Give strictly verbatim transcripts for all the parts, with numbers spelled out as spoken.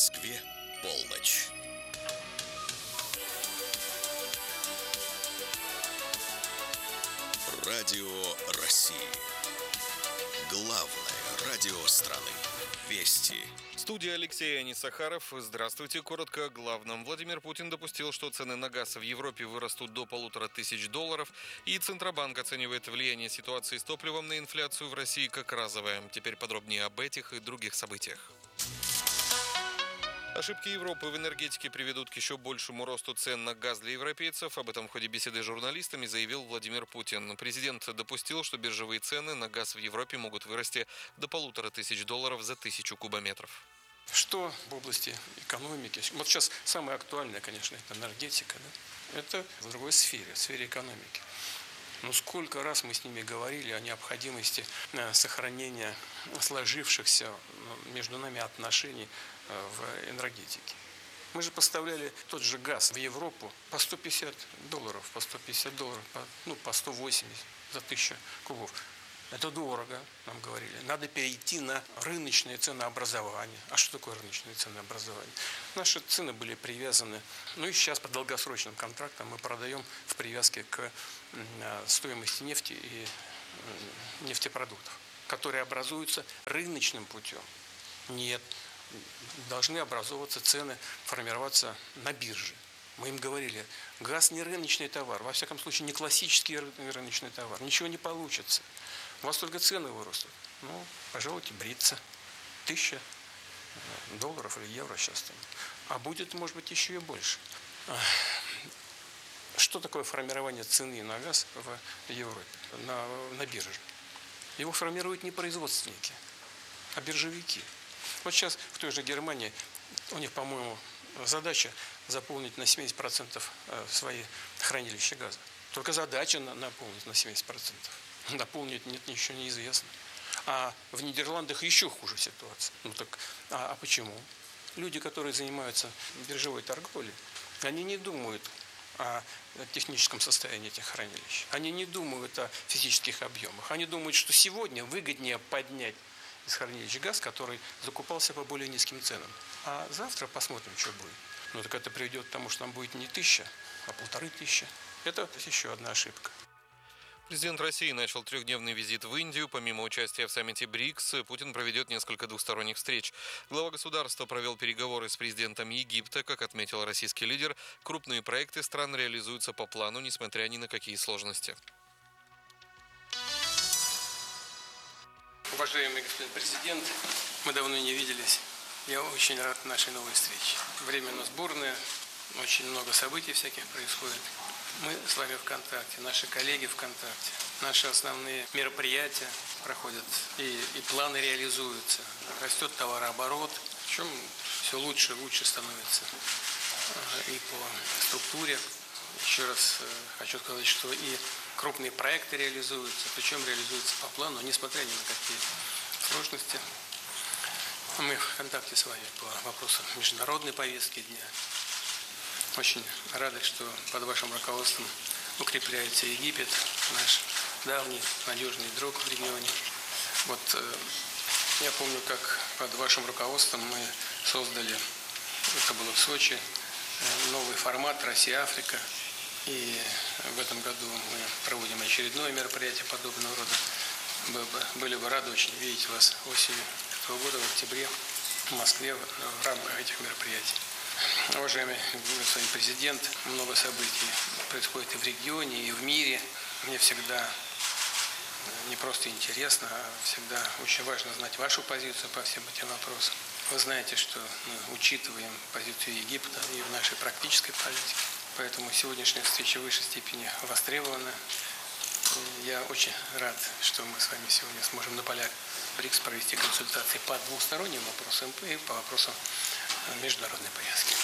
Москве полночь. Радио России. Главное радио страны. Вести. Студия Алексей Анисахаров. Здравствуйте. Коротко о главном. Владимир Путин допустил, что цены на газ в Европе вырастут до полутора тысяч долларов. И Центробанк оценивает влияние ситуации с топливом на инфляцию в России как разовое. Теперь подробнее об этих и других событиях. Ошибки Европы в энергетике приведут к еще большему росту цен на газ для европейцев. Об этом в ходе беседы с журналистами заявил Владимир Путин. Президент допустил, что биржевые цены на газ в Европе могут вырасти до полутора тысяч долларов за тысячу кубометров. Что в области экономики? Вот сейчас самое актуальное, конечно, это энергетика. Да? Это в другой сфере, в сфере экономики. Но сколько раз мы с ними говорили о необходимости сохранения сложившихся между нами отношений в энергетике. Мы же поставляли тот же газ в Европу по сто пятьдесят долларов, по сто пятьдесят долларов, по, ну, по сто восемьдесят за тысячу кубов. Это дорого, нам говорили. Надо перейти на рыночное ценообразование. А что такое рыночное ценообразование? Наши цены были привязаны, ну и сейчас по долгосрочным контрактам мы продаем в привязке к стоимости нефти и нефтепродуктов, которые образуются рыночным путем. Нет, должны образовываться цены, формироваться на бирже. Мы им говорили, газ не рыночный товар, во всяком случае не классический рыночный товар, ничего не получится. У вас только цены вырастут. Ну, пожалуйте, бриться. Тысяча долларов или евро сейчас там. А будет, может быть, еще и больше. Что такое формирование цены на газ в Европе, на, на бирже? Его формируют не производственники, а биржевики. Вот сейчас в той же Германии у них, по-моему, задача заполнить на семьдесят процентов свои хранилища газа. Только задача наполнить на семьдесят процентов. Наполнить нет, еще неизвестно. А в Нидерландах еще хуже ситуация. Ну так, а, а почему? Люди, которые занимаются биржевой торговлей, они не думают о техническом состоянии этих хранилищ. Они не думают о физических объемах. Они думают, что сегодня выгоднее поднять из хранилища газ, который закупался по более низким ценам. А завтра посмотрим, что будет. Ну так это приведет к тому, что там будет не тысяча, а полторы тысячи. Это еще одна ошибка. Президент России начал трехдневный визит в Индию. Помимо участия в саммите БРИКС, Путин проведет несколько двусторонних встреч. Глава государства провел переговоры с президентом Египта. Как отметил российский лидер, крупные проекты стран реализуются по плану, несмотря ни на какие сложности. Уважаемый господин президент, мы давно не виделись. Я очень рад нашей новой встрече. Время у нас бурное, очень много событий всяких происходит. Мы с вами в контакте, наши коллеги в контакте. Наши основные мероприятия проходят, и, и планы реализуются. Растет товарооборот, причем все лучше и лучше становится и по структуре. Еще раз хочу сказать, что и крупные проекты реализуются, причем реализуются по плану, несмотря ни на какие сложности. Мы в контакте с вами по вопросам международной повестки дня. Очень рады, что под вашим руководством укрепляется Египет, наш давний, надежный друг в регионе. Вот э, я помню, как под вашим руководством мы создали, это было в Сочи, э, новый формат «Россия-Африка». И в этом году мы проводим очередное мероприятие подобного рода. Были бы рады очень видеть вас осенью этого года, в октябре, в Москве, в рамках этих мероприятий. Уважаемый господин президент, много событий происходит и в регионе, и в мире. Мне всегда не просто интересно, а всегда очень важно знать вашу позицию по всем этим вопросам. Вы знаете, что мы учитываем позицию Египта и в нашей практической политике. Поэтому сегодняшняя встреча в высшей степени востребована. Я очень рад, что мы с вами сегодня сможем на полях БРИКС провести консультации по двусторонним вопросам и по вопросам международной повестки.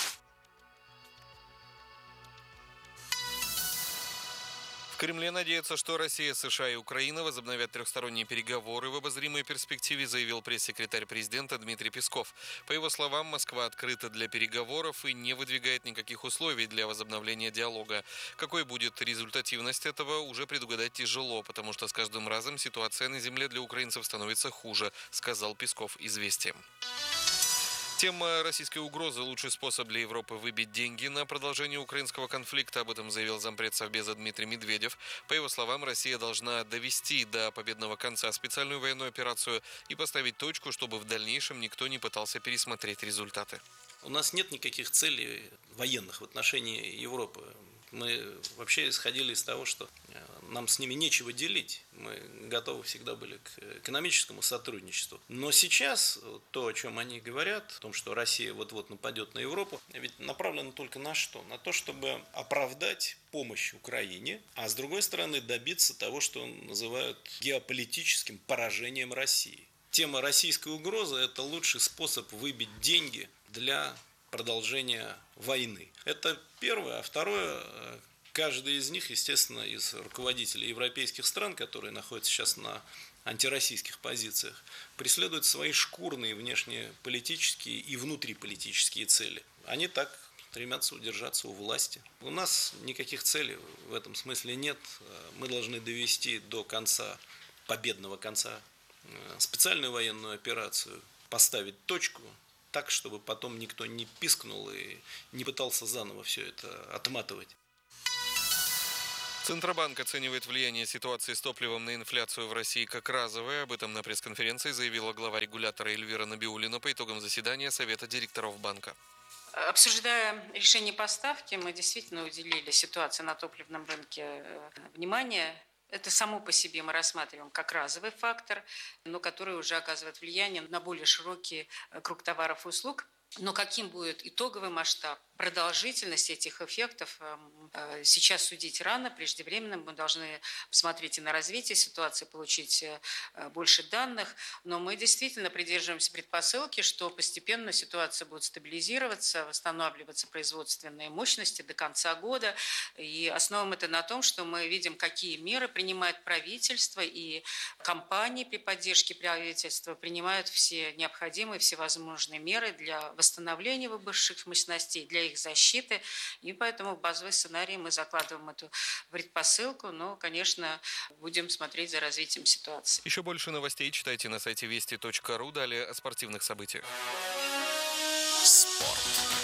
В Кремле надеются, что Россия, США и Украина возобновят трехсторонние переговоры в обозримой перспективе, заявил пресс-секретарь президента Дмитрий Песков. По его словам, Москва открыта для переговоров и не выдвигает никаких условий для возобновления диалога. Какой будет результативность этого, уже предугадать тяжело, потому что с каждым разом ситуация на земле для украинцев становится хуже, сказал Песков «Известиям». Тема российской угрозы – лучший способ для Европы выбить деньги на продолжение украинского конфликта. Об этом заявил зампред Совбеза Дмитрий Медведев. По его словам, Россия должна довести до победного конца специальную военную операцию и поставить точку, чтобы в дальнейшем никто не пытался пересмотреть результаты. У нас нет никаких целей военных в отношении Европы. Мы вообще исходили из того, что нам с ними нечего делить. Мы готовы всегда были к экономическому сотрудничеству. Но сейчас то, о чем они говорят, о том, что Россия вот-вот нападет на Европу, ведь направлено только на что? На то, чтобы оправдать помощь Украине, а с другой стороны добиться того, что называют геополитическим поражением России. Тема российской угрозы – это лучший способ выбить деньги для продолжения войны. Это первое. А второе, каждый из них, естественно, из руководителей европейских стран, которые находятся сейчас на антироссийских позициях, преследуют свои шкурные внешнеполитические и внутриполитические цели. Они так стремятся удержаться у власти. У нас никаких целей в этом смысле нет. Мы должны довести до конца, победного конца, специальную военную операцию, поставить точку, так, чтобы потом никто не пискнул и не пытался заново все это отматывать. Центробанк оценивает влияние ситуации с топливом на инфляцию в России как разовое. Об этом на пресс-конференции заявила глава регулятора Эльвира Набиуллина по итогам заседания Совета директоров банка. Обсуждая решение поставки, мы действительно уделили ситуации на топливном рынке внимание. Это само по себе мы рассматриваем как разовый фактор, но который уже оказывает влияние на более широкий круг товаров и услуг. Но каким будет итоговый масштаб, продолжительность этих эффектов сейчас судить рано, преждевременно. Мы должны посмотреть и на развитие ситуации, получить больше данных. Но мы действительно придерживаемся предпосылки, что постепенно ситуация будет стабилизироваться, восстанавливаться производственные мощности до конца года. И основываем это на том, что мы видим, какие меры принимает правительство, и компании при поддержке правительства принимают все необходимые, всевозможные меры для восстановления выбывших мощностей, для их защиты. И поэтому в базовый сценарий мы закладываем эту предпосылку, но, конечно, будем смотреть за развитием ситуации. Еще больше новостей читайте на сайте вести точка ру. Далее о спортивных событиях. Спорт.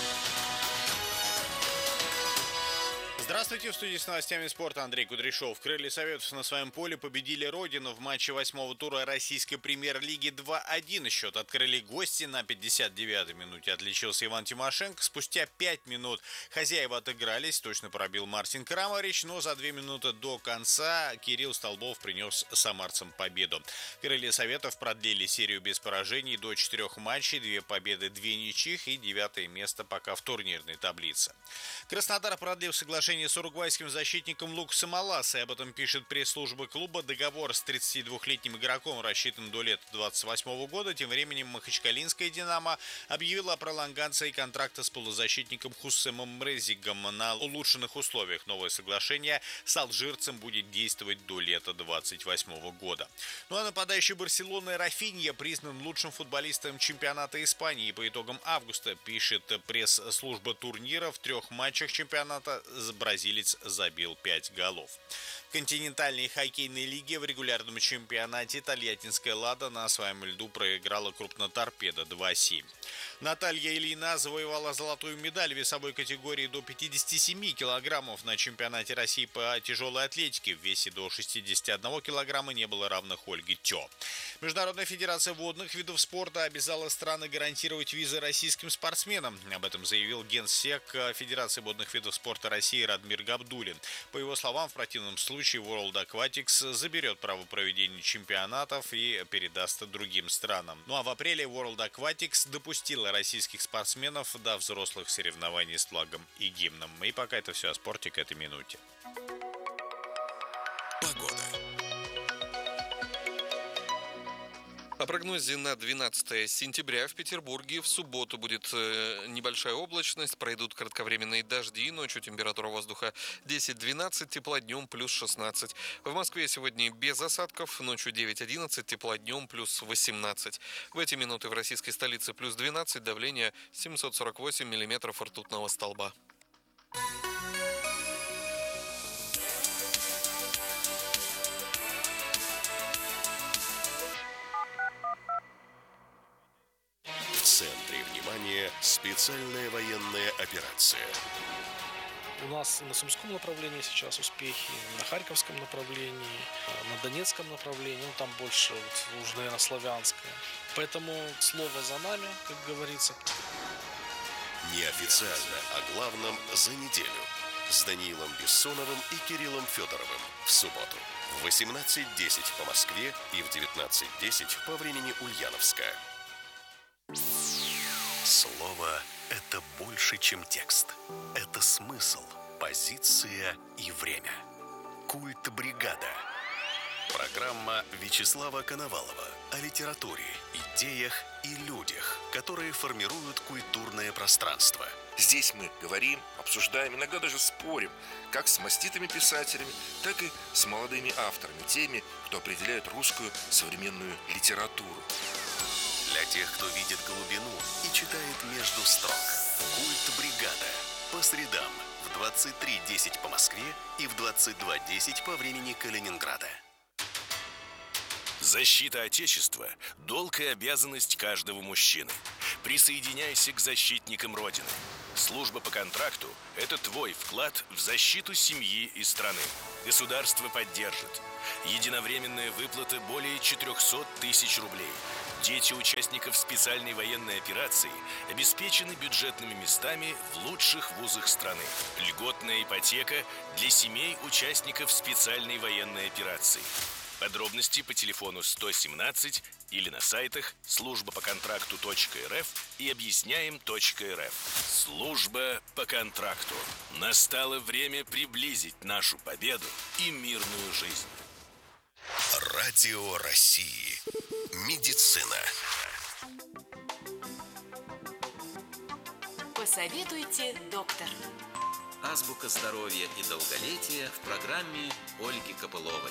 Здравствуйте, в студии с новостями спорта Андрей Кудряшов. Крылья Советов на своем поле победили Родину в матче восьмого тура российской премьер-лиги два один. Счет открыли гости. На пятьдесят девятой минуте отличился Иван Тимошенко. Спустя пять минут хозяева отыгрались. Точно пробил Мартин Крамарич, но за две минуты до конца Кирилл Столбов принес самарцам победу. Крылья Советов продлили серию без поражений до четырех матчей. Две победы, две ничьих и девятое место пока в турнирной таблице. Краснодар продлил соглашение с уругвайским защитником Лукасом Аласой. Об этом пишет пресс-служба клуба. Договор с тридцатидвухлетним игроком рассчитан до лета двадцать восьмого года. Тем временем махачкалинская «Динамо» объявила о пролонгации контракта с полузащитником Хуссемом Мрезигом на улучшенных условиях. Новое соглашение с алжирцем будет действовать до лета двадцать восьмого года. Ну а нападающий Барселоны Рафинья признан лучшим футболистом чемпионата Испании по итогам августа, пишет пресс-служба турнира. В трех матчах чемпионата бразилец забил пять голов. В континентальной хоккейной лиге в регулярном чемпионате тольяттинская «Лада» на своем льду проиграла крупноторпедо два семь. Наталья Ильина завоевала золотую медаль в весовой категории до пятидесяти семи килограммов на чемпионате России по тяжелой атлетике. В весе до шестидесяти одного килограмма не было равных Ольге Тё. Международная федерация водных видов спорта обязала страны гарантировать визы российским спортсменам. Об этом заявил генсек Федерации водных видов спорта России Радмир Габдуллин. По его словам, в противном случае World Aquatics заберет право проведения чемпионатов и передаст другим странам. Ну а в апреле World Aquatics допустила российских спортсменов до взрослых соревнований с флагом и гимном. И пока это все о спорте к этой минуте. Погода. О прогнозе на двенадцатое сентября в Петербурге в субботу будет небольшая облачность, пройдут кратковременные дожди, ночью температура воздуха десять-двенадцать, тепла днем плюс шестнадцать. В Москве сегодня без осадков, ночью девять-одиннадцать, тепла днем плюс восемнадцать. В эти минуты в российской столице плюс двенадцать, давление семьсот сорок восемь миллиметров ртутного столба. В центре внимания название «Специальная военная операция». У нас на Сумском направлении сейчас успехи, на Харьковском направлении, на Донецком направлении, ну там больше вот, уже, наверное, славянское. Поэтому слово за нами, как говорится. Неофициально о главном за неделю с Даниилом Бессоновым и Кириллом Федоровым в субботу в восемнадцать десять по Москве и в девятнадцать десять по времени Ульяновска. Слово – это больше, чем текст. Это смысл, позиция и время. Культ бригада. Программа Вячеслава Коновалова о литературе, идеях и людях, которые формируют культурное пространство. Здесь мы говорим, обсуждаем, иногда даже спорим, как с маститыми писателями, так и с молодыми авторами, теми, кто определяет русскую современную литературу. Для тех, кто видит глубину и читает между строк. Культ бригада. По средам в двадцать три десять по Москве и в двадцать два десять по времени Калининграда. Защита Отечества – долг и обязанность каждого мужчины. Присоединяйся к защитникам Родины. Служба по контракту – это твой вклад в защиту семьи и страны. Государство поддержит. Единовременная выплата более четыреста тысяч рублей. Дети участников специальной военной операции обеспечены бюджетными местами в лучших вузах страны. Льготная ипотека для семей участников специальной военной операции. Подробности по телефону сто семнадцать или на сайтах служба по контракту точка эр эф и объясняем точка эр эф. Служба по контракту. Настало время приблизить нашу победу и мирную жизнь. Радио России. Медицина. Посоветуйте, доктор. Азбука здоровья и долголетия в программе Ольги Копыловой.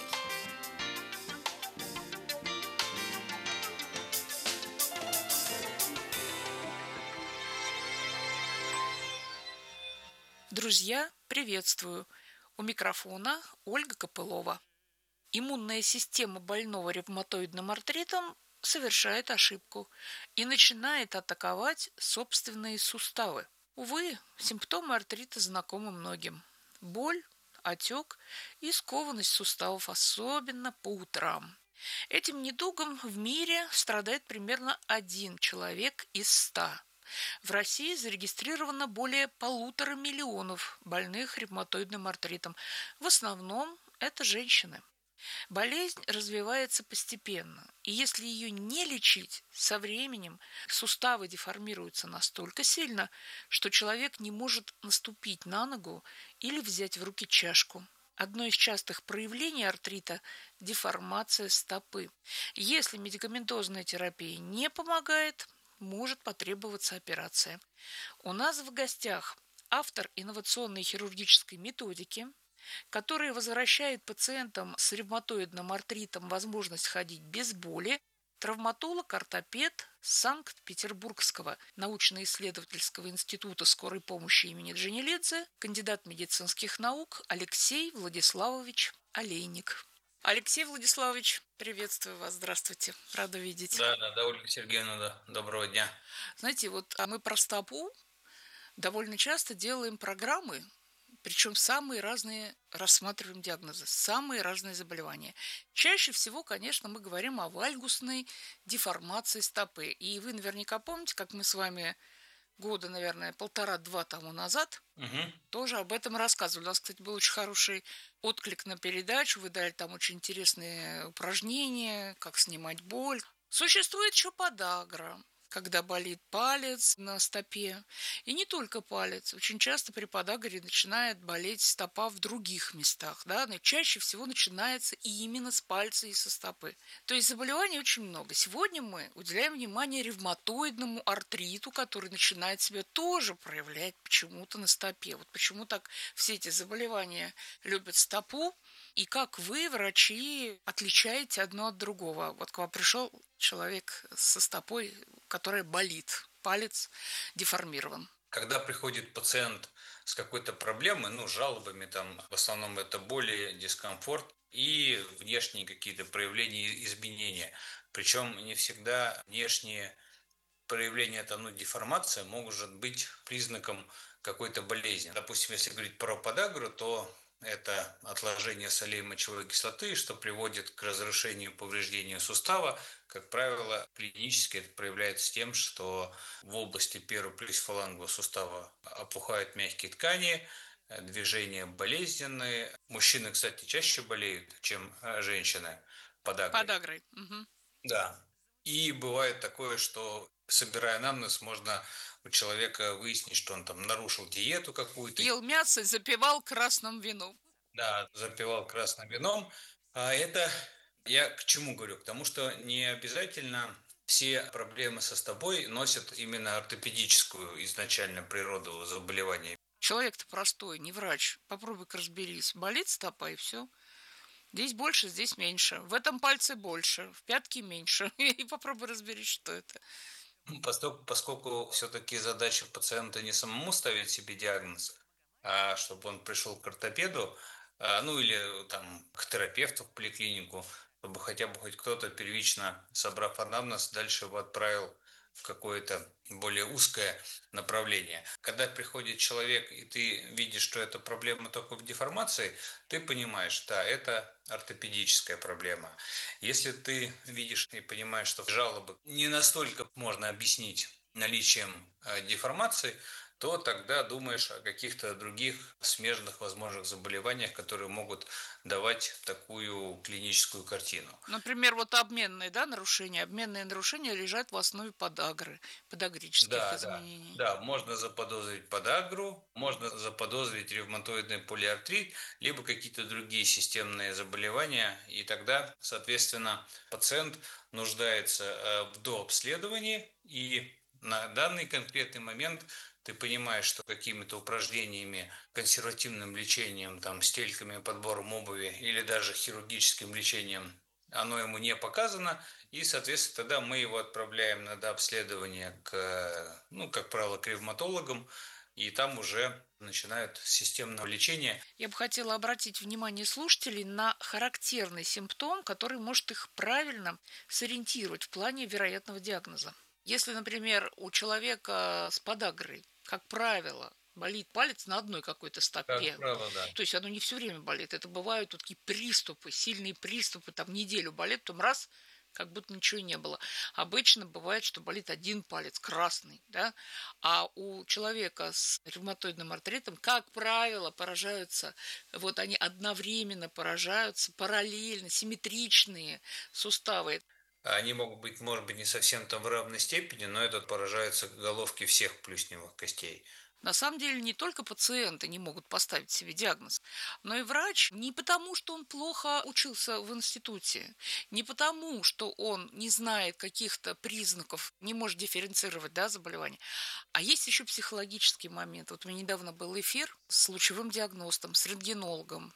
Друзья, приветствую! У микрофона Ольга Копылова. Иммунная система больного ревматоидным артритом совершает ошибку и начинает атаковать собственные суставы. Увы, симптомы артрита знакомы многим. Боль, отек и скованность суставов, особенно по утрам. Этим недугом в мире страдает примерно один человек из ста. В России зарегистрировано более полутора миллионов больных ревматоидным артритом. В основном это женщины. Болезнь развивается постепенно, и если ее не лечить, со временем суставы деформируются настолько сильно, что человек не может наступить на ногу или взять в руки чашку. Одно из частых проявлений артрита – деформация стопы. Если медикаментозная терапия не помогает, может потребоваться операция. У нас в гостях автор инновационной хирургической методики, которая возвращает пациентам с ревматоидным артритом возможность ходить без боли, травматолог-ортопед Санкт-Петербургского научно-исследовательского института скорой помощи имени Дженилидзе, кандидат медицинских наук Алексей Владиславович Олейник. Алексей Владиславович, приветствую вас, здравствуйте, рада видеть. Да, да, да, Ольга Сергеевна, да, доброго дня. Знаете, вот а мы про стопу довольно часто делаем программы, причем самые разные, рассматриваем диагнозы, самые разные заболевания. Чаще всего, конечно, мы говорим о вальгусной деформации стопы. И вы наверняка помните, как мы с вами года, наверное, полтора-два тому назад угу. тоже об этом рассказывали. У нас, кстати, был очень хороший отклик на передачу. Вы дали там очень интересные упражнения, как снимать боль. Существует еще подагра, когда болит палец на стопе. И не только палец. Очень часто при подагре начинает болеть стопа в других местах. Да? Но чаще всего начинается именно с пальца и со стопы. То есть заболеваний очень много. Сегодня мы уделяем внимание ревматоидному артриту, который начинает себя тоже проявлять почему-то на стопе. Вот почему так все эти заболевания любят стопу. И как вы, врачи, отличаете одно от другого? Вот к вам пришел человек со стопой, которая болит, палец деформирован. Когда приходит пациент с какой-то проблемой, ну, жалобами, там, в основном это боли, дискомфорт и внешние какие-то проявления изменения. Причем не всегда внешние проявление там, ну, деформация может быть признаком какой-то болезни. Допустим, если говорить про подагру, то это отложение солей мочевой кислоты, что приводит к разрушению, повреждению сустава. Как правило, клинически это проявляется тем, что в области пероплюсфалангового сустава опухают мягкие ткани, движения болезненные. Мужчины, кстати, чаще болеют, чем женщины подагрой. Подагрой. Угу. Да. И бывает такое, что, собирая анамнез, можно у человека выяснить, что он там нарушил диету какую-то. Ел мясо и запивал красным вином. Да, запивал красным вином. А это я к чему говорю? К тому, что не обязательно все проблемы со стопой носят именно ортопедическую изначально природу заболевания. Человек-то простой, не врач. Попробуй-ка разберись. Болит стопа и все. Здесь больше, здесь меньше. В этом пальце больше, в пятке меньше. И попробуй разберись, что это. Поскольку, поскольку все-таки задача пациента не самому ставить себе диагноз, а чтобы он пришел к ортопеду, ну или там к терапевту в поликлинику, чтобы хотя бы хоть кто-то первично, собрав анамнез, дальше его отправил в какое-то более узкое направление. Когда приходит человек, и ты видишь, что это проблема только в деформации, ты понимаешь, да, это ортопедическая проблема. Если ты видишь и понимаешь, что жалобы не настолько можно объяснить наличием деформации, то тогда думаешь о каких-то других смежных возможных заболеваниях, которые могут давать такую клиническую картину. Например, вот обменные, да, нарушения. Обменные нарушения лежат в основе подагры, подагрических да, изменений. Да, да, можно заподозрить подагру, можно заподозрить ревматоидный полиартрит, либо какие-то другие системные заболевания, и тогда, соответственно, пациент нуждается в дообследовании, и на данный конкретный момент ты понимаешь, что какими-то упражнениями, консервативным лечением, там, стельками, подбором обуви или даже хирургическим лечением оно ему не показано, и, соответственно, тогда мы его отправляем на дообследование к, ну, как правило, к ревматологам, и там уже начинают системное лечение. Я бы хотела обратить внимание слушателей на характерный симптом, который может их правильно сориентировать в плане вероятного диагноза. Если, например, у человека с подагрой, как правило, болит палец на одной какой-то стопе. Как правило, да. То есть оно не все время болит. Это бывают вот такие приступы, сильные приступы, там неделю болит, потом раз, как будто ничего не было. Обычно бывает, что болит один палец, красный, да, а у человека с ревматоидным артритом, как правило, поражаются, вот они одновременно поражаются, параллельно, симметричные суставы. Они могут быть, может быть, не совсем там в равной степени, но это поражаются головки всех плюсневых костей. На самом деле не только пациенты не могут поставить себе диагноз, но и врач не потому, что он плохо учился в институте, не потому, что он не знает каких-то признаков, не может дифференцировать, да, заболевания, а есть еще психологический момент. Вот у меня недавно был эфир с лучевым диагностом, с рентгенологом.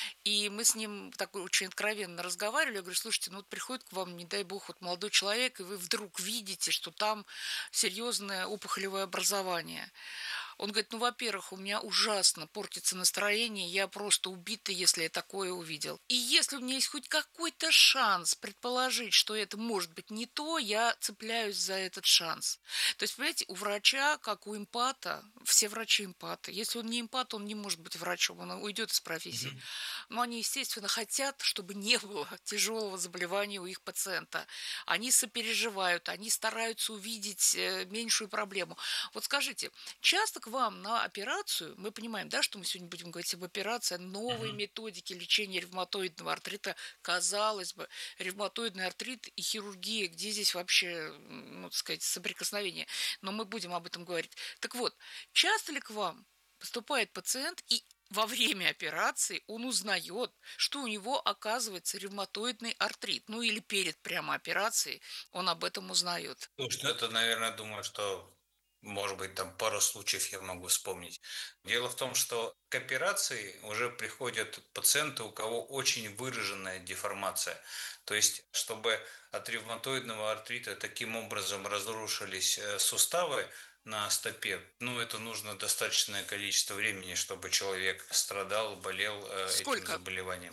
И мы с ним так очень откровенно разговаривали. Я говорю, слушайте, ну вот приходит к вам, не дай бог, вот молодой человек, и вы вдруг видите, что там серьезное опухолевое образование. Он говорит, ну, во-первых, у меня ужасно портится настроение, я просто убита, если я такое увидел. И если у меня есть хоть какой-то шанс предположить, что это может быть не то, я цепляюсь за этот шанс. То есть, понимаете, у врача, как у эмпата, все врачи эмпаты. Если он не эмпат, он не может быть врачом, он уйдет из профессии. Mm-hmm. Но они, естественно, хотят, чтобы не было тяжелого заболевания у их пациента. Они сопереживают, они стараются увидеть меньшую проблему. Вот скажите, часто к вам на операцию, мы понимаем, да, что мы сегодня будем говорить об операции, новой uh-huh. методике лечения ревматоидного артрита. Казалось бы, ревматоидный артрит и хирургия, где здесь вообще, ну, так сказать, соприкосновение. Но мы будем об этом говорить. Так вот, часто ли к вам поступает пациент и во время операции он узнает, что у него оказывается ревматоидный артрит. Ну или перед прямо операцией он об этом узнает. Слушай, это, наверное, думаю, что, может быть, там пару случаев я могу вспомнить. Дело в том, что к операции уже приходят пациенты, у кого очень выраженная деформация. То есть, чтобы от ревматоидного артрита таким образом разрушились суставы на стопе, ну, это нужно достаточное количество времени, чтобы человек страдал, болел Сколько? этим заболеванием.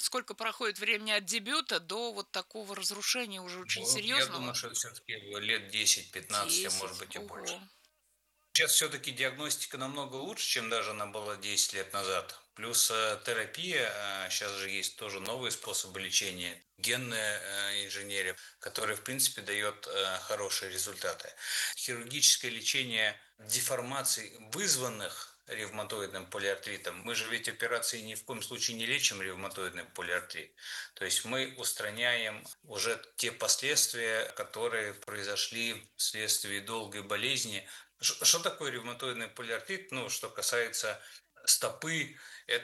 Сколько проходит времени от дебюта до вот такого разрушения уже очень Вот, я серьезного? думаю, что все-таки лет десять-пятнадцать, а может десять. быть и больше. Ого. Сейчас все-таки диагностика намного лучше, чем даже она была десять лет назад. Плюс э, терапия, э, сейчас же есть тоже новые способы лечения, генная э, инженерия, которая, в принципе, дает э, хорошие результаты. Хирургическое лечение деформаций, вызванных ревматоидным полиартритом. Мы же ведь операцией ни в коем случае не лечим ревматоидный полиартрит. То есть мы устраняем уже те последствия, которые произошли вследствие долгой болезни. Что такое ревматоидный полиартрит? Ну, что касается стопы,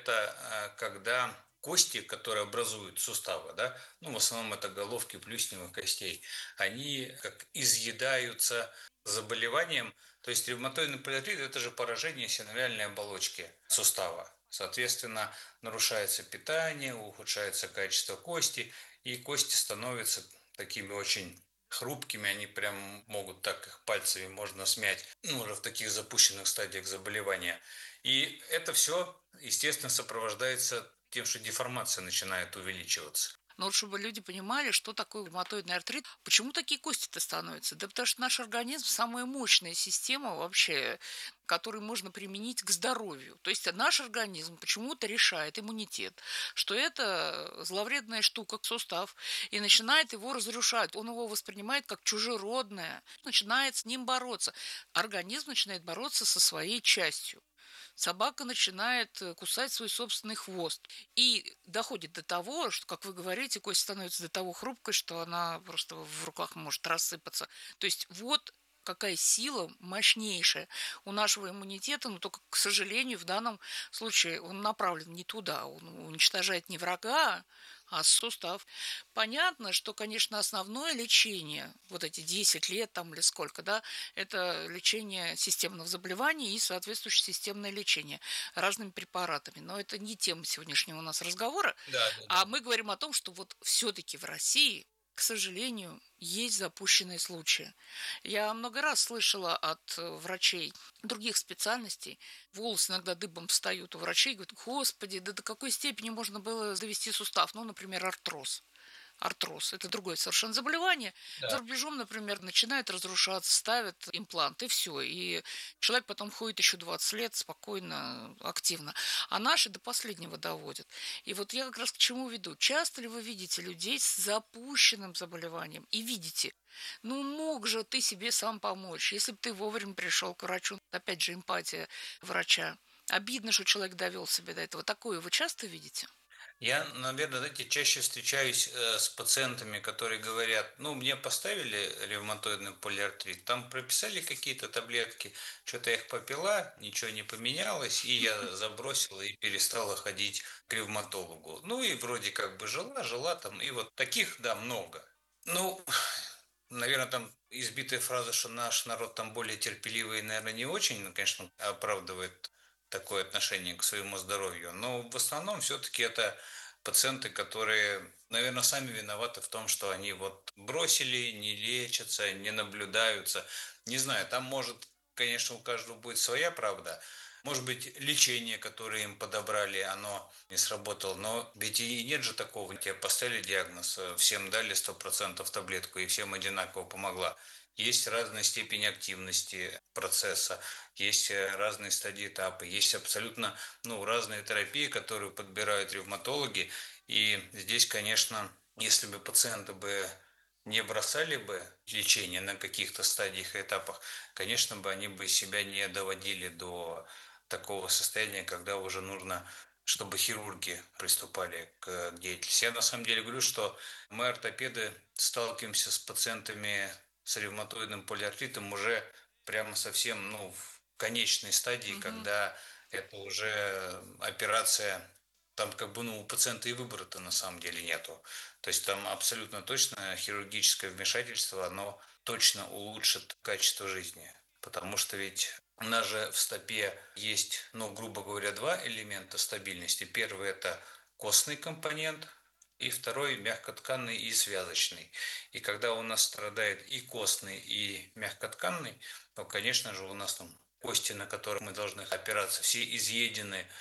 это когда кости, которые образуют суставы, да, ну, в основном это головки плюсневых костей, они как изъедаются заболеванием. То есть ревматоидный полиартрит – это же поражение синовиальной оболочки сустава. Соответственно, нарушается питание, ухудшается качество кости, и кости становятся такими очень хрупкими, они прям могут так их пальцами можно смять, ну, уже в таких запущенных стадиях заболевания. И это все, естественно, сопровождается тем, что деформация начинает увеличиваться. Но вот чтобы люди понимали, что такое ревматоидный артрит, почему такие кости-то становятся? Да потому что наш организм – самая мощная система вообще, которую можно применить к здоровью. То есть наш организм почему-то решает, иммунитет, что это зловредная штука, сустав, и начинает его разрушать. Он его воспринимает как чужеродное, начинает с ним бороться. Организм начинает бороться со своей частью. Собака начинает кусать свой собственный хвост. И доходит до того, что, как вы говорите, кость становится до того хрупкой, что она просто в руках может рассыпаться. То есть вот какая сила мощнейшая у нашего иммунитета, но только, к сожалению, в данном случае он направлен не туда. Он уничтожает не врага, а сустав. Понятно, что, конечно, основное лечение, вот эти десять лет там или сколько, да, это лечение системных заболеваний и соответствующее системное лечение разными препаратами. Но это не тема сегодняшнего у нас разговора. Да, да, а да. мы говорим о том, что вот все-таки в России, к сожалению, есть запущенные случаи. Я много раз слышала от врачей других специальностей, волосы иногда дыбом встают у врачей, говорят: господи, да до какой степени можно было довести сустав? Ну, например, артроз. Артроз – это другое совершенно заболевание. Да. За рубежом, например, начинает разрушаться, ставят имплант, и все. И человек потом ходит еще двадцать лет спокойно, активно. А наши до последнего доводят. И вот я как раз к чему веду. Часто ли вы видите людей с запущенным заболеванием и видите, ну мог же ты себе сам помочь, если бы ты вовремя пришел к врачу. Опять же, эмпатия врача. Обидно, что человек довел себя до этого. Такое вы часто видите? Я, наверное, знаете, чаще встречаюсь э, с пациентами, которые говорят: ну, мне поставили ревматоидный полиартрит, там прописали какие-то таблетки, что-то я их попила, ничего не поменялось, и я забросила и перестала ходить к ревматологу. Ну, и вроде как бы жила, жила там, и вот таких, да, много. Ну, наверное, там избитая фраза, что наш народ там более терпеливый, наверное, не очень, ну, конечно, оправдывает такое отношение к своему здоровью. Но в основном все-таки это пациенты, которые, наверное, сами виноваты в том, что они вот бросили, не лечатся, не наблюдаются. Не знаю, там может, конечно, у каждого будет своя правда. Может быть, лечение, которое им подобрали, оно не сработало. Но ведь и нет же такого. Тебе поставили диагноз, всем дали сто процентов таблетку, и всем одинаково помогла. Есть разная степень активности процесса, есть разные стадии этапа, есть абсолютно ну, разные терапии, которые подбирают ревматологи. И здесь, конечно, если бы пациенты бы не бросали бы лечение на каких-то стадиях и этапах, конечно бы они бы себя не доводили до такого состояния, когда уже нужно, чтобы хирурги приступали к деятельности. Я на самом деле говорю, что мы, ортопеды, сталкиваемся с пациентами с ревматоидным полиартритом уже прямо совсем ну, в конечной стадии, угу. когда это уже операция, там как бы ну, у пациента и выбора-то на самом деле нету. То есть там абсолютно точно хирургическое вмешательство, оно точно улучшит качество жизни. Потому что ведь у нас же в стопе есть, ну, грубо говоря, два элемента стабильности. Первый – это костный компонент, и второй – мягкотканный и связочный. И когда у нас страдает и костный, и мягкотканный, то, конечно же, у нас там кости, на которых мы должны опираться, все изъедены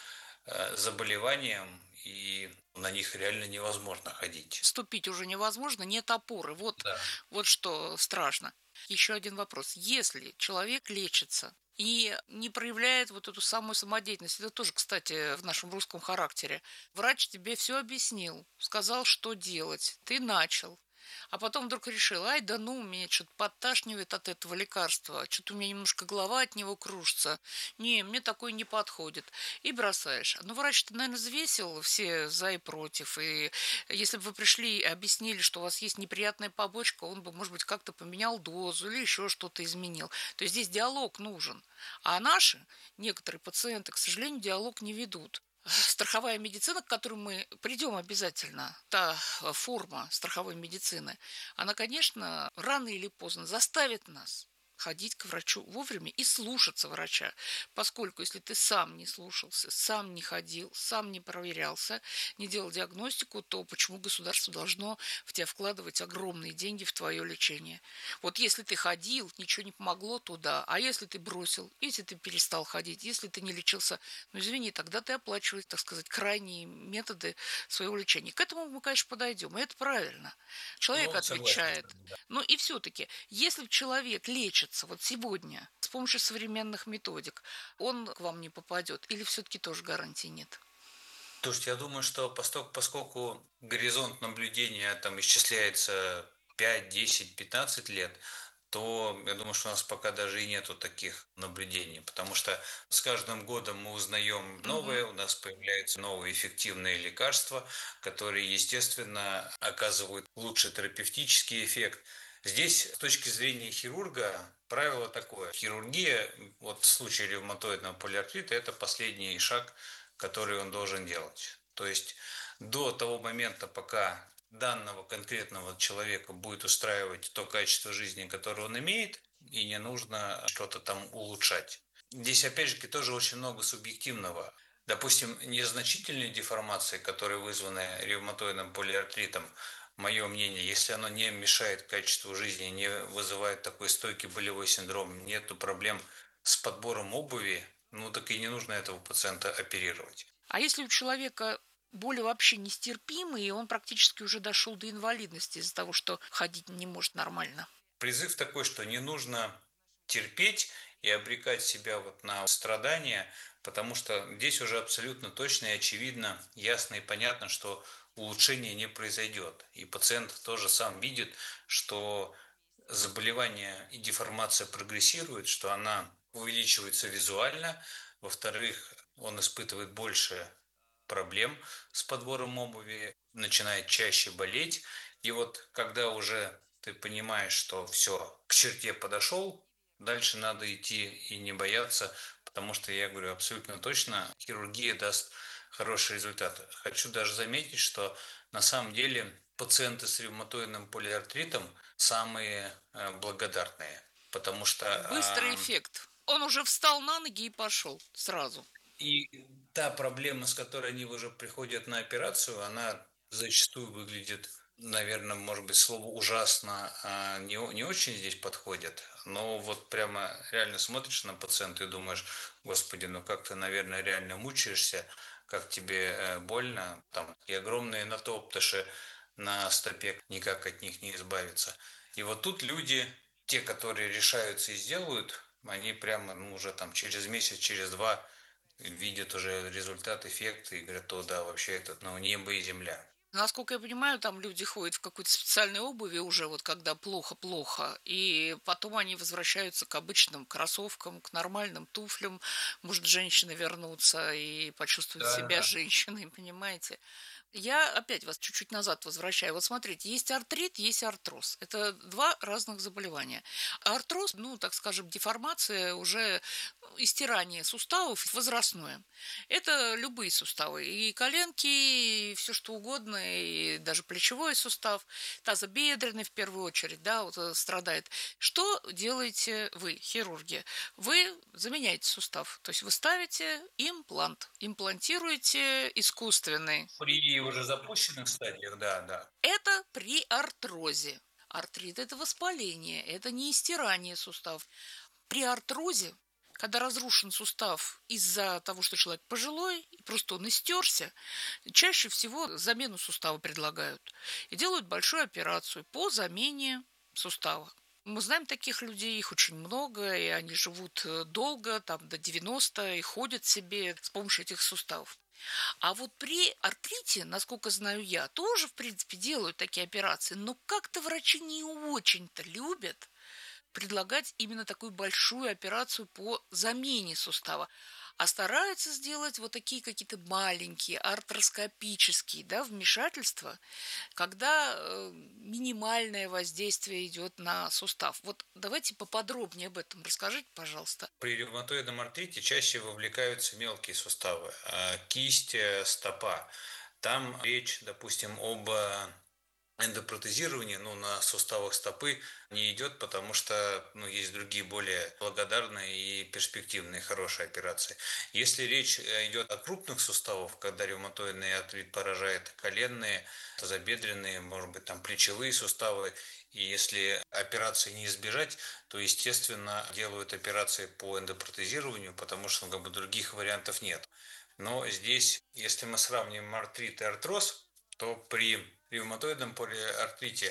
заболеваниям, и на них реально невозможно ходить. Ступить уже невозможно, нет опоры. Вот, да. вот что страшно. Еще один вопрос. Если человек лечится и не проявляет вот эту самую самодеятельность, это тоже, кстати, в нашем русском характере, врач тебе все объяснил, сказал, что делать, ты начал, а потом вдруг решил, ай, да ну, меня что-то подташнивает от этого лекарства, что-то у меня немножко голова от него кружится, не, мне такое не подходит, и бросаешь. Ну, врач-то, наверное, взвесил все за и против, и если бы вы пришли и объяснили, что у вас есть неприятная побочка, он бы, может быть, как-то поменял дозу или еще что-то изменил. То есть здесь диалог нужен. А наши, некоторые пациенты, к сожалению, диалог не ведут. Страховая медицина, к которой мы придем обязательно, та форма страховой медицины, она, конечно, рано или поздно заставит нас ходить к врачу вовремя и слушаться врача. Поскольку если ты сам не слушался, сам не ходил, сам не проверялся, не делал диагностику, то почему государство должно в тебя вкладывать огромные деньги в твое лечение? Вот если ты ходил, ничего не помогло, то да. А если ты бросил, если ты перестал ходить, если ты не лечился, ну извини, тогда ты оплачиваешь, так сказать, крайние методы своего лечения. К этому мы, конечно, подойдем, и это правильно. Человек ну, отвечает. Согласен, да. Ну и все-таки, если человек лечит вот сегодня с помощью современных методик, он к вам не попадет или все-таки тоже гарантии нет? Слушайте, я думаю, что поскольку, поскольку горизонт наблюдения там исчисляется пять, десять, пятнадцать лет, то я думаю, что у нас пока даже и нету таких наблюдений, потому что с каждым годом мы узнаем новые, mm-hmm. у нас появляются новые эффективные лекарства, которые, естественно, оказывают лучший терапевтический эффект. Здесь, с точки зрения хирурга, правило такое. Хирургия, вот в случае ревматоидного полиартрита, это последний шаг, который он должен делать. То есть до того момента, пока данного конкретного человека будет устраивать то качество жизни, которое он имеет, и не нужно что-то там улучшать. Здесь, опять же, тоже очень много субъективного. Допустим, незначительные деформации, которые вызваны ревматоидным полиартритом, мое мнение, если оно не мешает качеству жизни, не вызывает такой стойкий болевой синдром, нету проблем с подбором обуви, ну так и не нужно этого пациента оперировать. А если у человека боли вообще нестерпимые, и он практически уже дошел до инвалидности из-за того, что ходить не может нормально? Призыв такой, что не нужно терпеть и обрекать себя вот на страдания, потому что здесь уже абсолютно точно и очевидно, ясно и понятно, что улучшение не произойдет. И пациент тоже сам видит, что заболевание и деформация прогрессирует, что она увеличивается визуально. Во-вторых, он испытывает больше проблем с подбором обуви, начинает чаще болеть. И вот когда уже ты понимаешь, что все, к черте подошел, дальше надо идти и не бояться, потому что, я говорю, абсолютно точно, хирургия даст хороший результат. Хочу даже заметить, что на самом деле пациенты с ревматоидным полиартритом самые благодарные, потому что... Быстрый эффект. Он уже встал на ноги и пошел сразу. И та проблема, с которой они уже приходят на операцию, она зачастую выглядит, наверное, может быть, слово ужасно не, не очень здесь подходит, но вот прямо реально смотришь на пациента и думаешь, господи, ну как ты, наверное, реально мучаешься, как тебе больно, там и огромные натоптыши на стопе, никак от них не избавиться. И вот тут люди, те, которые решаются и сделают, они прямо, ну, уже там через месяц, через два видят уже результат, эффект и говорят, о, да, вообще это, ну, небо и земля. Насколько я понимаю, там люди ходят в какой-то специальной обуви уже, вот когда плохо-плохо, и потом они возвращаются к обычным кроссовкам, к нормальным туфлям. Может, женщины вернутся и почувствуют да, себя да. женщиной, понимаете? Я опять вас чуть-чуть назад возвращаю. Вот смотрите, есть артрит, есть артроз. Это два разных заболевания. Артроз, ну, так скажем, деформация, уже истирание суставов возрастное. Это любые суставы. И коленки, и все что угодно, и даже плечевой сустав, тазобедренный в первую очередь, да, вот страдает. Что делаете вы, хирурги? Вы заменяете сустав. То есть вы ставите имплант. Имплантируете искусственный. При уже запущенных стадиях, да, да. Это при артрозе. Артрит – это воспаление, это не истирание суставов. При артрозе Когда разрушен сустав из-за того, что человек пожилой, и просто он истерся, чаще всего замену сустава предлагают. И делают большую операцию по замене сустава. Мы знаем таких людей, их очень много, и они живут долго, там до девяноста, и ходят себе с помощью этих суставов. А вот при артрите, насколько знаю я, тоже, в принципе, делают такие операции, но как-то врачи не очень-то любят предлагать именно такую большую операцию по замене сустава, а стараются сделать вот такие какие-то маленькие артроскопические, да, вмешательства, когда э, минимальное воздействие идет на сустав. Вот давайте поподробнее об этом расскажите, пожалуйста. При ревматоидном артрите чаще вовлекаются мелкие суставы, кисть, стопа. Там речь, допустим, об эндопротезирование, ну, на суставах стопы не идет, потому что, ну, есть другие более благодарные и перспективные хорошие операции. Если речь идет о крупных суставах, когда ревматоидный артрит поражает коленные, тазобедренные, может быть, там плечевые суставы, и если операции не избежать, то, естественно, делают операции по эндопротезированию, потому что, ну, как бы других вариантов нет. Но здесь, если мы сравним артрит и артроз, то при ревматоидном полиартрите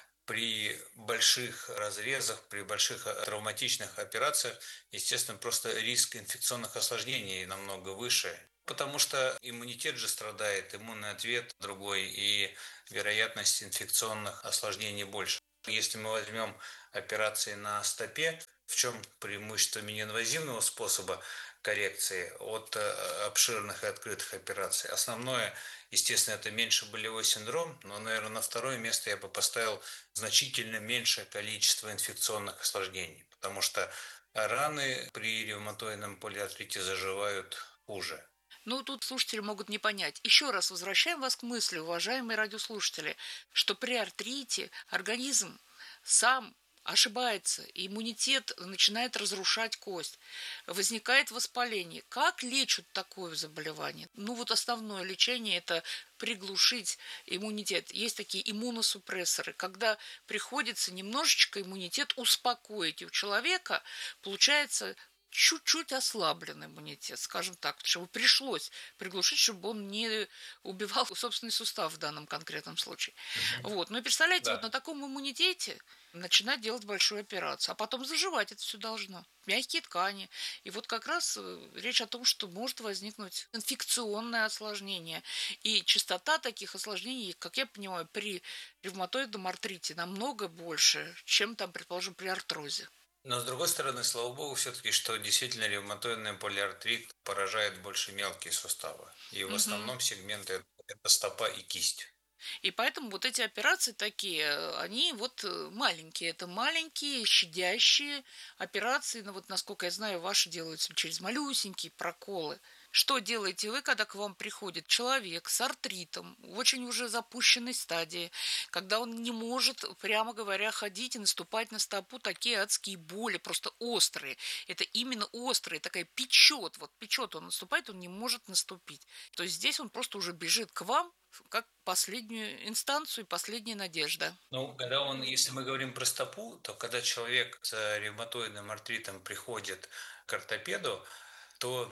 при больших разрезах, при больших травматичных операциях, естественно, просто риск инфекционных осложнений намного выше, потому что иммунитет же страдает, иммунный ответ другой, и вероятность инфекционных осложнений больше. Если мы возьмем операции на стопе, в чем преимущество мининвазивного способа коррекции от обширных и открытых операций? Основное, естественно, это меньше болевой синдром, но, наверное, на второе место я бы поставил значительно меньшее количество инфекционных осложнений, потому что раны при ревматоидном полиартрите заживают хуже. Ну, тут слушатели могут не понять. Еще раз возвращаем вас к мысли, уважаемые радиослушатели, что при артрите организм сам ошибается, иммунитет начинает разрушать кость, возникает воспаление. Как лечат такое заболевание? Ну вот основное лечение – это приглушить иммунитет. Есть такие иммуносупрессоры, когда приходится немножечко иммунитет успокоить. И у человека получается чуть-чуть ослаблен иммунитет, скажем так, чтобы пришлось приглушить, чтобы он не убивал собственный сустав в данном конкретном случае. Mm-hmm. Вот. Ну и представляете, да. Вот на таком иммунитете начинать делать большую операцию, а потом заживать это все должно. Мягкие ткани. И вот как раз речь о том, что может возникнуть инфекционное осложнение. И частота таких осложнений, как я понимаю, при ревматоидном артрите намного больше, чем там, предположим, при артрозе. Но, с другой стороны, слава богу, все-таки, что действительно ревматоидный полиартрит поражает больше мелкие суставы. И в основном угу. сегменты это стопа и кисть. И поэтому вот эти операции такие, они вот маленькие. Это маленькие, щадящие операции. Ну вот, насколько я знаю, ваши делаются через малюсенькие проколы. Что делаете вы, когда к вам приходит человек с артритом в очень уже запущенной стадии, когда он не может, прямо говоря, ходить и наступать на стопу, такие адские боли, просто острые. Это именно острые, такая печет. Вот печет он наступает, он не может наступить. То есть здесь он просто уже бежит к вам, как последнюю инстанцию и последняя надежда. Ну, когда он, если мы говорим про стопу, то когда человек с ревматоидным артритом приходит к ортопеду, то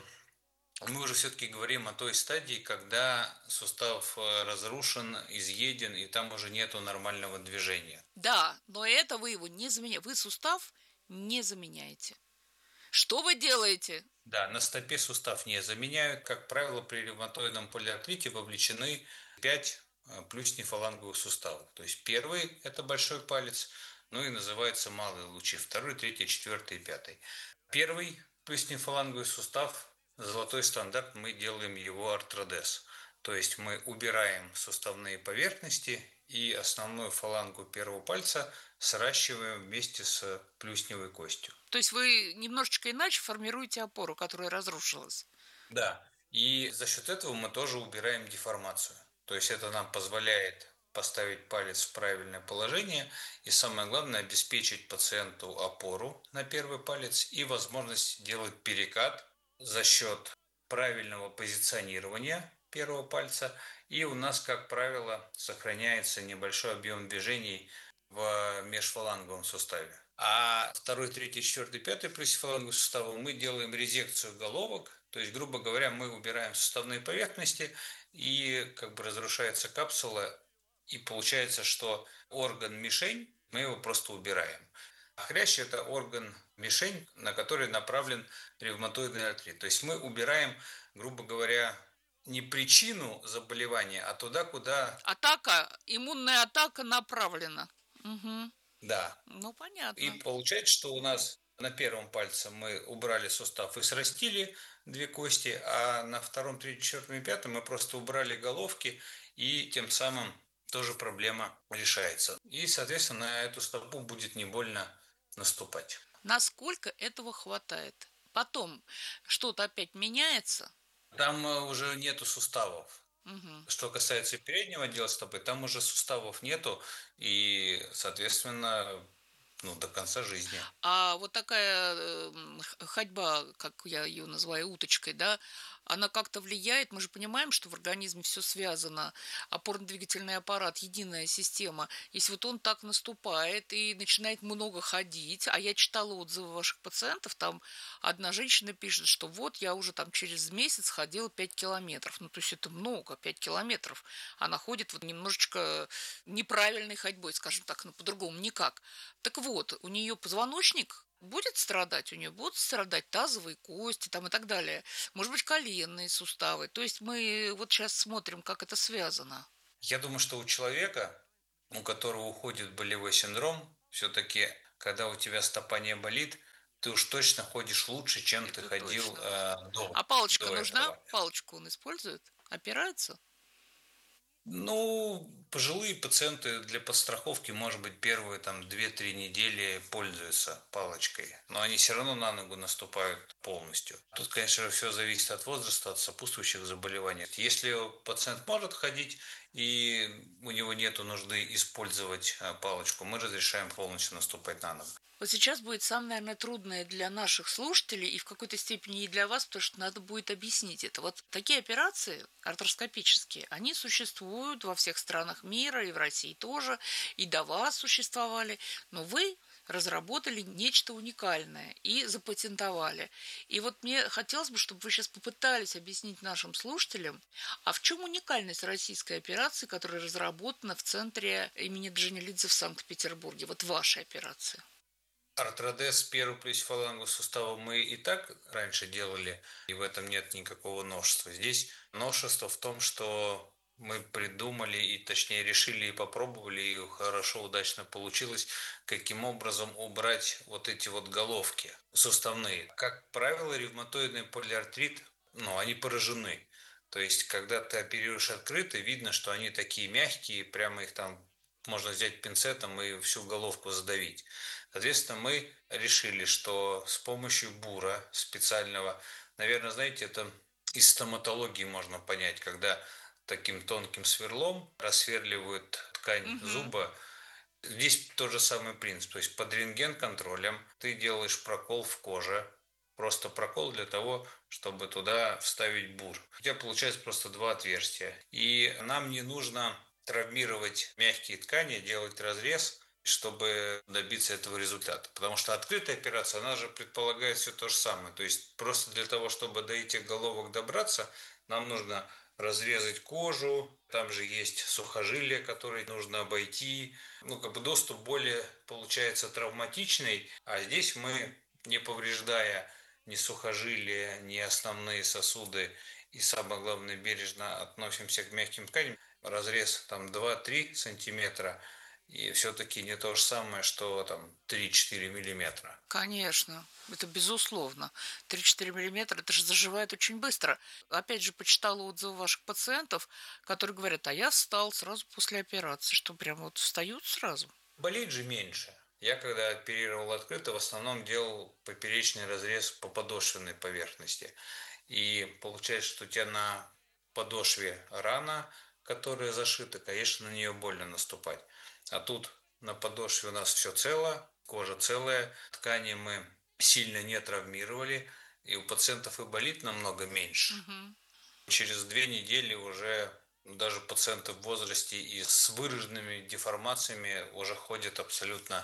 мы уже все-таки говорим о той стадии, когда сустав разрушен, изъеден, и там уже нету нормального движения. Да, но это вы его не заменяете. Вы сустав не заменяете. Что вы делаете? Да, на стопе сустав не заменяют. Как правило, при ревматоидном полиартрите вовлечены пять плюснефаланговых суставов. То есть первый – это большой палец, ну и называется малые лучи. Второй, третий, четвертый и пятый. Первый плюснефаланговый сустав – золотой стандарт, мы делаем его артродез. То есть мы убираем суставные поверхности и основную фалангу первого пальца сращиваем вместе с плюсневой костью. То есть вы немножечко иначе формируете опору, которая разрушилась? Да. И за счет этого мы тоже убираем деформацию. То есть это нам позволяет поставить палец в правильное положение и, самое главное, обеспечить пациенту опору на первый палец и возможность делать перекат за счет правильного позиционирования первого пальца. И у нас, как правило, сохраняется небольшой объем движений в межфаланговом суставе. А второй, третий, четвертый, пятый плюсифаланговый суставы мы делаем резекцию головок, то есть, грубо говоря, мы убираем суставные поверхности, и как бы разрушается капсула, и получается, что орган-мишень, мы его просто убираем. А хрящ – это орган-мишень, на который направлен ревматоидный артрит. То есть мы убираем, грубо говоря, не причину заболевания, а туда, куда… Атака, иммунная атака направлена. Угу. Да. Ну, понятно. И получается, что у нас на первом пальце мы убрали сустав и срастили две кости, а на втором, третьем, четвертом и пятом мы просто убрали головки, и тем самым тоже проблема решается. И, соответственно, на эту стопу будет не больно наступать. Насколько этого хватает? Потом что-то опять меняется? Там уже нету суставов. Угу. Что касается переднего отдела стопы, там уже суставов нету, и, соответственно, ну, до конца жизни. А вот такая э, ходьба, как я ее называю, уточкой, да, она как-то влияет? Мы же понимаем, что в организме все связано. Опорно-двигательный аппарат – единая система. Если вот он так наступает и начинает много ходить, а я читала отзывы ваших пациентов, там одна женщина пишет, что вот я уже там через месяц ходила пять километров. Ну, то есть это много, пять километров. Она ходит вот немножечко неправильной ходьбой, скажем так, ну, по-другому никак. Так вот, у нее позвоночник будет страдать, у нее будут страдать тазовые кости там и так далее. Может быть, коленные суставы. То есть мы вот сейчас смотрим, как это связано. Я думаю, что у человека, у которого уходит болевой синдром, все-таки, когда у тебя стопа не болит, ты уж точно ходишь лучше, чем это ты ходил э, до. А палочка до нужна? этого. Палочку он использует? Опирается? Ну, пожилые пациенты для подстраховки, может быть, первые там две-три недели пользуются палочкой, но они все равно на ногу наступают полностью. Тут, конечно, все зависит от возраста, от сопутствующих заболеваний. Если пациент может ходить и у него нет нужды использовать палочку, мы разрешаем полностью наступать на ногу. Вот сейчас будет самое, наверное, трудное для наших слушателей и в какой-то степени и для вас, потому что надо будет объяснить это. Вот такие операции артроскопические, они существуют во всех странах мира, и в России тоже, и до вас существовали, но вы разработали нечто уникальное и запатентовали. И вот мне хотелось бы, чтобы вы сейчас попытались объяснить нашим слушателям, а в чем уникальность российской операции, которая разработана в центре имени Джанелидзе в Санкт-Петербурге, вот вашей операции? Артродез первый плюсифаланговый сустава мы и так раньше делали, и в этом нет никакого новшества. Здесь новшество в том, что мы придумали и точнее решили и попробовали, и хорошо, удачно получилось, каким образом убрать вот эти вот головки суставные. Как правило, ревматоидный полиартрит, ну, они поражены. То есть, когда ты оперируешь открыто, видно, что они такие мягкие, прямо их там можно взять пинцетом и всю головку задавить. Соответственно, мы решили, что с помощью бура специального, наверное, знаете, это из стоматологии можно понять, когда таким тонким сверлом рассверливают ткань угу. зуба. Здесь тот же самый принцип. То есть под рентген-контролем ты делаешь прокол в коже, просто прокол для того, чтобы туда вставить бур. У тебя получается просто два отверстия. И нам не нужно травмировать мягкие ткани, делать разрез, чтобы добиться этого результата. Потому что открытая операция, она же предполагает все то же самое. То есть просто для того, чтобы до этих головок добраться, нам нужно разрезать кожу, там же есть сухожилия, которые нужно обойти. Ну, как бы доступ более получается травматичный, а здесь мы, не повреждая ни сухожилия, ни основные сосуды, и самое главное, бережно относимся к мягким тканям. Разрез там два-три сантиметра, и все-таки не то же самое, что там три-четыре миллиметра. Конечно, это безусловно. три-четыре миллиметра, это же заживает очень быстро. Опять же, почитала отзывы ваших пациентов, которые говорят, а я встал сразу после операции, что прям вот встают сразу. Болит же меньше. Я когда оперировал открыто, в основном делал поперечный разрез по подошвенной поверхности. И получается, что у тебя на подошве рана, которая зашита, конечно, на нее больно наступать. А тут на подошве у нас все цело, кожа целая, ткани мы сильно не травмировали, и у пациентов и болит намного меньше. Угу. Через две недели уже даже пациенты в возрасте и с выраженными деформациями уже ходят абсолютно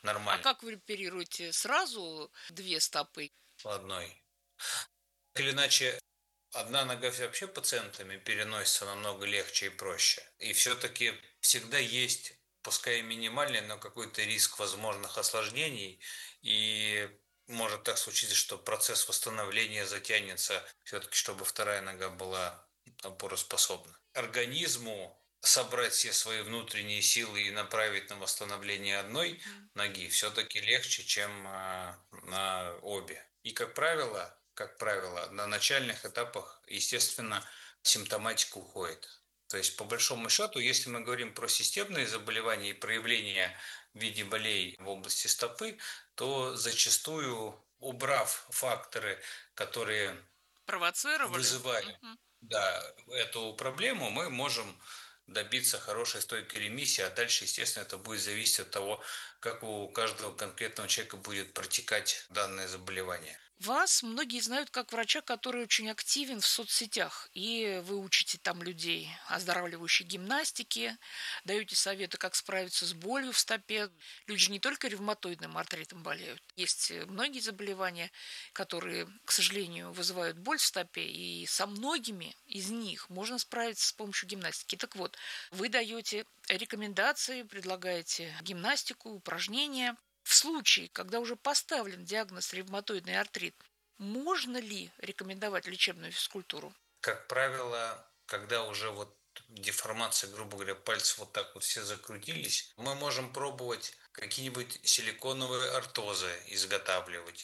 А нормально. как вы оперируете? Сразу две стопы? Одной. Так или иначе, одна нога вообще пациентами переносится намного легче и проще. И все-таки всегда есть, пускай и минимальный, но какой-то риск возможных осложнений. И может так случиться, что процесс восстановления затянется, все-таки, чтобы вторая нога была опороспособна. Организму собрать все свои внутренние силы и направить на восстановление одной ноги все-таки легче, чем а, на обе. И, как правило, как правило, на начальных этапах, естественно, симптоматика уходит. То есть, по большому счету, если мы говорим про системные заболевания и проявления в виде болей в области стопы, то зачастую, убрав факторы, которые Провоцировали? вызывали Мгм. да, эту проблему, мы можем добиться хорошей стойкой ремиссии, а дальше, естественно, это будет зависеть от того, как у каждого конкретного человека будет протекать данное заболевание. Вас многие знают как врача, который очень активен в соцсетях, и вы учите там людей оздоравливающей гимнастике, даете советы, как справиться с болью в стопе. Люди же не только ревматоидным артритом болеют. Есть многие заболевания, которые, к сожалению, вызывают боль в стопе, и со многими из них можно справиться с помощью гимнастики. Так вот, вы даете рекомендации, предлагаете гимнастику, упражнения. В случае, когда уже поставлен диагноз ревматоидный артрит, можно ли рекомендовать лечебную физкультуру? Как правило, когда уже вот деформация, грубо говоря, пальцев вот так вот все закрутились, мы можем пробовать какие-нибудь силиконовые ортозы изготавливать